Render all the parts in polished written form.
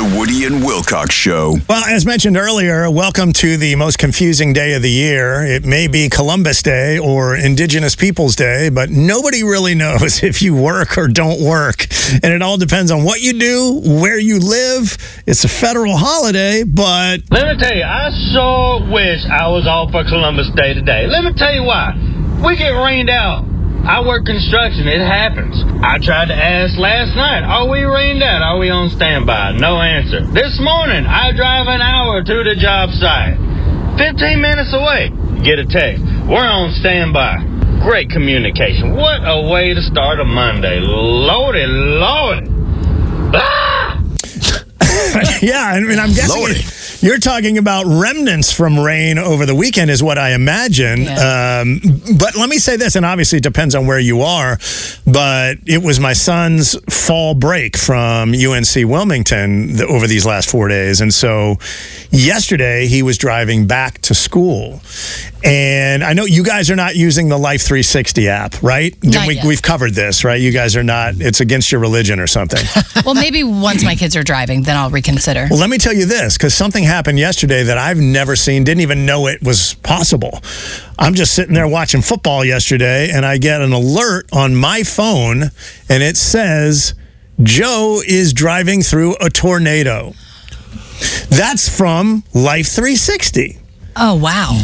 The Woody and Wilcox Show. Well, as mentioned earlier, welcome to the most confusing day of the year. It may be Columbus Day or Indigenous Peoples Day, but nobody really knows if you work or don't work. And it all depends on what you do, where you live. It's a federal holiday, but... Let me tell you, I sure wish I was off for Columbus Day today. Let me tell you why. We get rained out. I work construction. It happens. I tried to ask last night, are we rained out? Are we on standby? No answer. This morning, I drive an hour to the job site. 15 minutes away, get a text. We're on standby. Great communication. What a way to start a Monday. Lordy, Lordy. Ah! Yeah, I mean, I'm guessing you're talking about remnants from rain over the weekend is what I imagine. Yeah. But let me say this, and obviously it depends on where you are, but it was my son's fall break from UNC Wilmington over these last 4 days. And so yesterday he was driving back to school. And I know you guys are not using the Life 360 app, right? We've covered this, right? You guys are not, it's against your religion or something. Well, maybe once my kids are driving, then I'll reconsider. Well, let me tell you this, because something happened yesterday that I've never seen, didn't even know it was possible. I'm just sitting there watching football yesterday, and I get an alert on my phone, and it says, Joe is driving through a tornado. That's from Life 360. Oh, wow.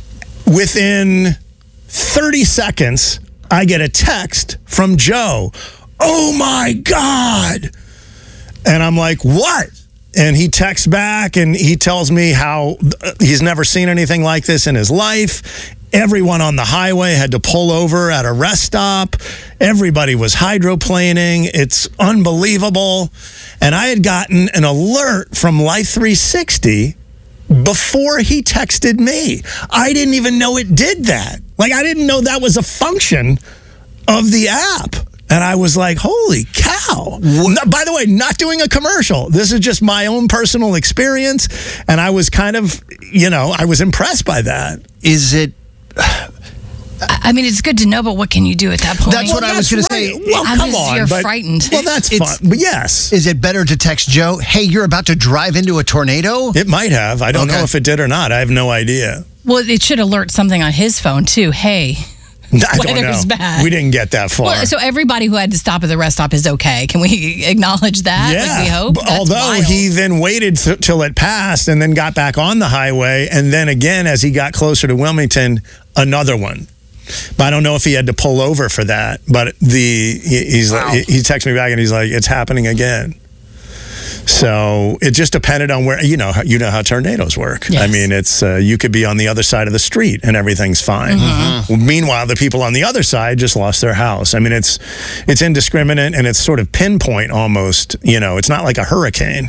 Within 30 seconds, I get a text from Joe. Oh, my God. And I'm like, what? And he texts back and he tells me how he's never seen anything like this in his life. Everyone on the highway had to pull over at a rest stop. Everybody was hydroplaning. It's unbelievable. And I had gotten an alert from Life 360 before he texted me. I didn't even know it did that. Like, I didn't know that was a function of the app. And I was like, holy cow. By the way, not doing a commercial. This is just my own personal experience. And I was kind of, I was impressed by that. Is it... I mean, it's good to know, but what can you do at that point? That's what I was going to say. Well, come on. You're frightened. Well, that's fun. But yes. Is it better to text Joe, hey, you're about to drive into a tornado? It might have. I don't know if it did or not. I have no idea. Well, it should alert something on his phone, too. Hey... I don't know. Bad. We didn't get that far. Well, so everybody who had to stop at the rest stop is okay. Can we acknowledge that? Yeah. We hope. That's although wild. he then waited till it passed and then got back on the highway. And then again, as he got closer to Wilmington, another one. But I don't know if he had to pull over for that. But he texted me back and he's like, it's happening again. So it just depended on where, you know how tornadoes work. Yes. I mean, it's you could be on the other side of the street and everything's fine. Mm-hmm. Well, meanwhile, the people on the other side just lost their house. I mean, it's indiscriminate and it's sort of pinpoint almost. It's not like a hurricane.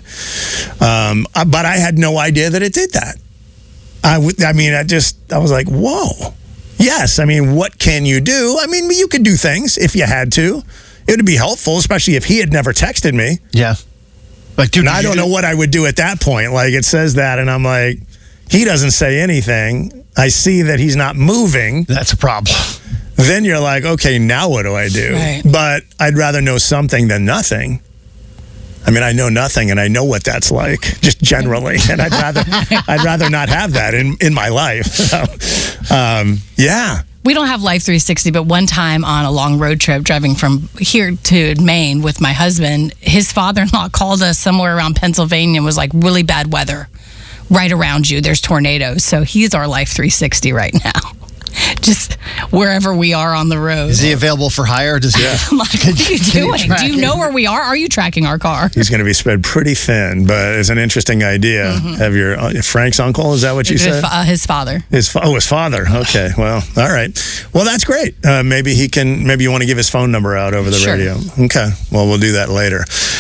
But I had no idea that it did that. I was like, whoa. Yes, I mean, what can you do? I mean, you could do things if you had to. It would be helpful, especially if he had never texted me. Yeah. Like, dude, I don't know what I would do at that point. Like, it says that, and I'm like, he doesn't say anything. I see that he's not moving. That's a problem. Then you're like, okay, now what do I do? Right. But I'd rather know something than nothing. I mean, I know nothing, and I know what that's like, just generally. And I'd rather not have that in my life. So, yeah. We don't have Life 360, but one time on a long road trip driving from here to Maine with my husband, his father-in-law called us somewhere around Pennsylvania and was like, really bad weather right around you. There's tornadoes. So he's our Life 360 right now. Just wherever we are on the road. Is he available for hire? Does he? I'm like, what are you doing? Do you know where we are? Are you tracking our car? He's going to be spread pretty thin, but it's an interesting idea. Mm-hmm. Have your Frank's uncle, is that what you said? His father. His father. Okay, well, all right. Well, that's great. Maybe you want to give his phone number out over the radio. Okay, well, we'll do that later.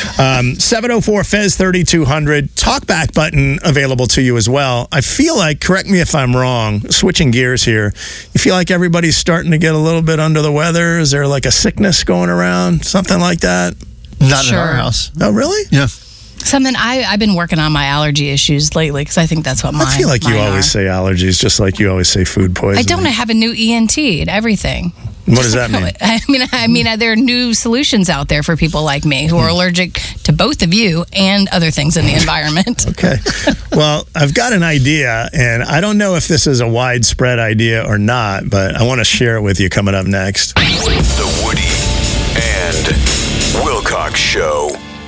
704-FEZ-3200, talkback button available to you as well. I feel like, correct me if I'm wrong, switching gears here, you feel like everybody's starting to get a little bit under the weather? Is there like a sickness going around? Something like that? Not in our house. Oh, really? Yeah. Something I've been working on my allergy issues lately because I think that's what mine. I feel like you always say allergies, just like you always say food poisoning. I don't. I have a new ENT and everything. What does that mean? I mean, there are new solutions out there for people like me who are allergic to both of you and other things in the environment. Okay. Well, I've got an idea, and I don't know if this is a widespread idea or not, but I want to share it with you coming up next. The Woody and Wilcox Show.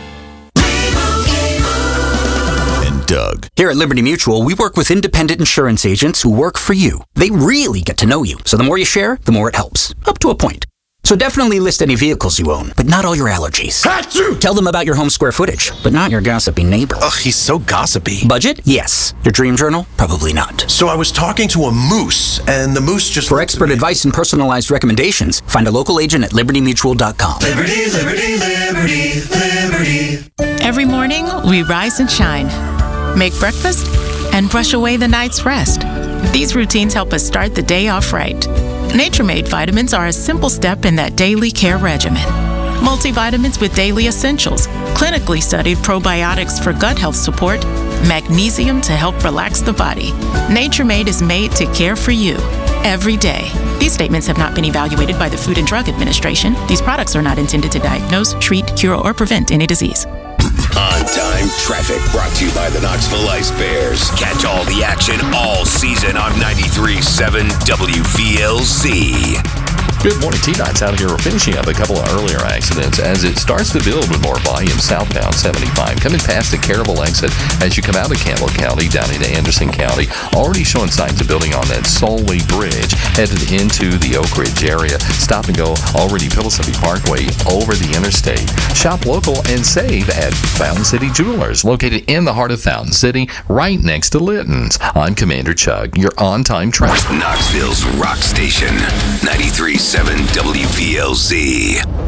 And Doug. Here at Liberty Mutual, we work with independent insurance agents who work for you. They really get to know you, so the more you share, the more it helps. Up to a point. So definitely list any vehicles you own, but not all your allergies. Achoo! Tell them about your home square footage, but not your gossipy neighbor. Ugh, he's so gossipy. Budget? Yes. Your dream journal? Probably not. So I was talking to a moose, and the moose just... For expert advice and personalized recommendations, find a local agent at libertymutual.com. Liberty, liberty, liberty, liberty. Every morning, we rise and shine, make breakfast, and brush away the night's rest. These routines help us start the day off right. Nature-Made vitamins are a simple step in that daily care regimen. Multivitamins with daily essentials, clinically studied probiotics for gut health support, magnesium to help relax the body. Nature-Made is made to care for you every day. These statements have not been evaluated by the Food and Drug Administration. These products are not intended to diagnose, treat, cure, or prevent any disease. On-time traffic brought to you by the Knoxville Ice Bears. Catch all the action all season on 93.7 WVLZ. Good morning, T-Dots out here. We're finishing up a couple of earlier accidents as it starts to build with more volume southbound 75. Coming past the Caryville exit as you come out of Campbell County down into Anderson County. Already showing signs of building on that Solway Bridge headed into the Oak Ridge area. Stop and go already Pillsbury Parkway over the interstate. Shop local and save at Fountain City Jewelers, located in the heart of Fountain City, right next to Litton's. I'm Commander Chug, your on-time traffic. Knoxville's rock station, 93.7 WVLZ.